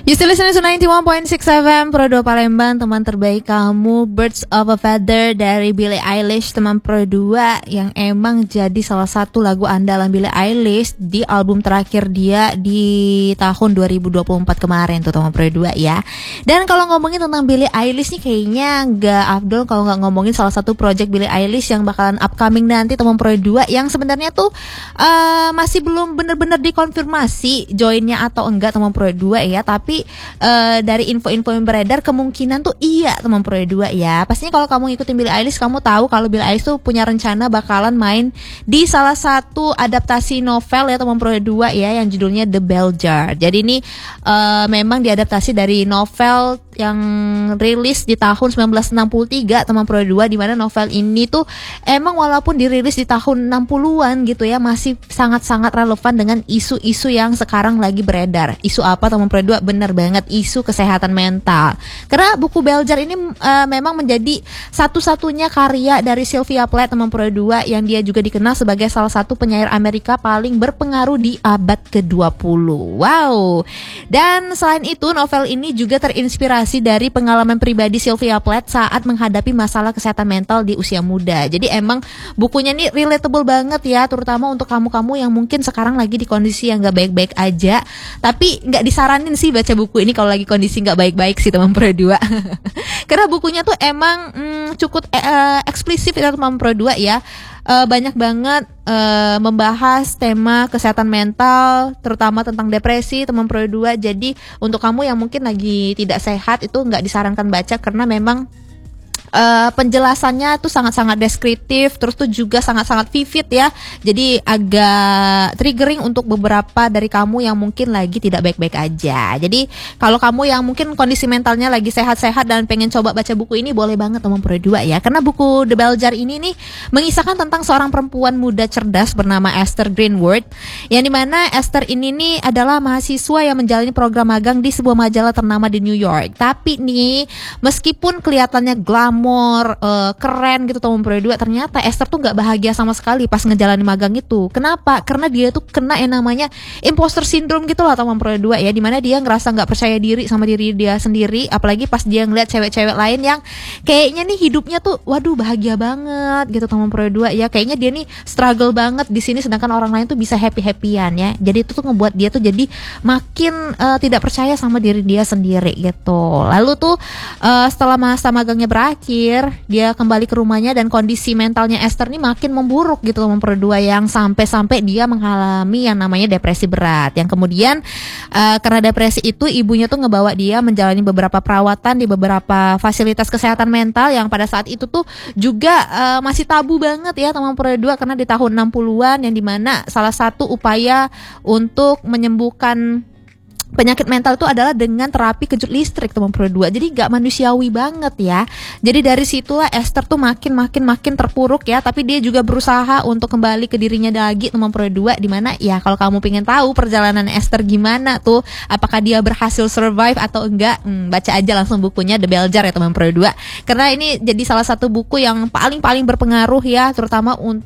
You still listening to 91.6 FM Pro 2 Palembang, teman terbaik kamu. Birds of a Feather dari Billie Eilish, teman Pro 2, yang emang jadi salah satu lagu andalan Billie Eilish di album terakhir dia di tahun 2024 kemarin tuh, teman Pro 2 ya. Dan kalau ngomongin tentang Billie Eilish nih, kayaknya gak afdol kalau gak ngomongin salah satu project Billie Eilish yang bakalan upcoming nanti, teman Pro 2, yang sebenarnya tuh masih belum bener-bener dikonfirmasi joinnya atau enggak, teman Pro 2 ya. Tapi dari info-info yang beredar kemungkinan tuh iya, teman Pro 2 ya. Pastinya kalau kamu ngikutin Billie Eilish, kamu tahu kalau Billie Eilish tuh punya rencana bakalan main di salah satu adaptasi novel ya, teman Pro 2 ya, yang judulnya The Bell Jar. Jadi ini memang diadaptasi dari novel yang rilis di tahun 1963, teman Pro 2, di mana novel ini tuh emang walaupun dirilis di tahun 60-an gitu ya, masih sangat-sangat relevan dengan isu-isu yang sekarang lagi beredar. Isu apa, teman Pro 2? Bener banget, isu kesehatan mental. Karena buku Bell Jar ini memang menjadi satu-satunya karya dari Sylvia Plath, teman Pro 2, yang dia juga dikenal sebagai salah satu penyair Amerika paling berpengaruh di abad ke-20. Wow. Dan selain itu, novel ini juga terinspirasi dari pengalaman pribadi Sylvia Plath saat menghadapi masalah kesehatan mental di usia muda. Jadi emang bukunya ini relatable banget ya, terutama untuk kamu-kamu yang mungkin sekarang lagi di kondisi yang gak baik-baik aja. Tapi gak disaranin sih baca buku ini kalau lagi kondisi gak baik-baik sih, teman Pro 2. Karena bukunya tuh emang cukup eksplisit ya, teman Pro 2 ya. Banyak banget membahas tema kesehatan mental, terutama tentang depresi, teman Pro 2. Jadi untuk kamu yang mungkin lagi tidak sehat, itu nggak disarankan baca karena memang penjelasannya tuh sangat-sangat deskriptif, terus tuh juga sangat-sangat vivid ya. Jadi agak triggering untuk beberapa dari kamu yang mungkin lagi tidak baik-baik aja. Jadi kalau kamu yang mungkin kondisi mentalnya lagi sehat-sehat dan pengen coba baca buku ini, boleh banget, teman Pro 2 ya. Karena buku The Bell Jar ini nih mengisahkan tentang seorang perempuan muda cerdas bernama Esther Greenwood, yang dimana Esther ini nih adalah mahasiswa yang menjalani program magang di sebuah majalah ternama di New York. Tapi nih, meskipun kelihatannya glamor, keren gitu, teman Pro 2, ternyata Esther tuh gak bahagia sama sekali pas ngejalanin magang itu. Kenapa? Karena dia tuh kena yang namanya imposter syndrome gitu lah, teman Pro 2 ya, dimana dia ngerasa gak percaya diri sama diri dia sendiri, apalagi pas dia ngeliat cewek-cewek lain yang kayaknya nih hidupnya tuh waduh bahagia banget gitu, teman Pro 2 ya. Kayaknya dia nih struggle banget di sini, sedangkan orang lain tuh bisa happy-happyan ya. Jadi itu tuh ngebuat dia tuh jadi makin tidak percaya sama diri dia sendiri gitu. Lalu tuh setelah masa magangnya berakhir, dia kembali ke rumahnya dan kondisi mentalnya Esther nih makin memburuk gitu, teman Pro 2, yang sampai dia mengalami yang namanya depresi berat. Yang kemudian karena depresi itu, ibunya tuh ngebawa dia menjalani beberapa perawatan di beberapa fasilitas kesehatan mental yang pada saat itu tuh juga masih tabu banget ya, teman Pro 2, karena di tahun 60-an, yang dimana salah satu upaya untuk menyembuhkan penyakit mental itu adalah dengan terapi kejut listrik, teman Pro 2. Jadi gak manusiawi banget ya. Jadi dari situlah Esther tuh makin terpuruk ya. Tapi dia juga berusaha untuk kembali ke dirinya lagi, teman Pro 2. Dimana ya kalau kamu pengen tahu perjalanan Esther gimana tuh, apakah dia berhasil survive atau enggak, baca aja langsung bukunya The Bell Jar ya, teman Pro 2. Karena ini jadi salah satu buku yang paling berpengaruh ya, terutama